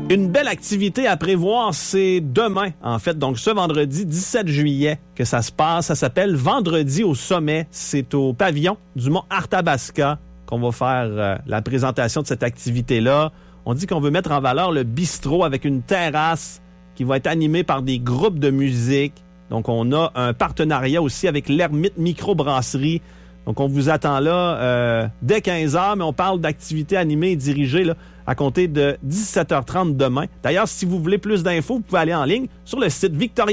Une belle activité à prévoir, c'est demain, en fait. Donc, ce vendredi 17 juillet que ça se passe. Ça s'appelle Vendredi au sommet. C'est au pavillon du Mont Arthabasca qu'on va faire la présentation de cette activité-là. On dit qu'on veut mettre en valeur le bistrot avec une terrasse qui va être animée par des groupes de musique. Donc, on a un partenariat aussi avec l'Ermite Microbrasserie. Donc, on vous attend là dès 15h, mais on parle d'activités animées et dirigées là, à compter de 17h30 demain. D'ailleurs, si vous voulez plus d'infos, vous pouvez aller en ligne sur le site Victoria.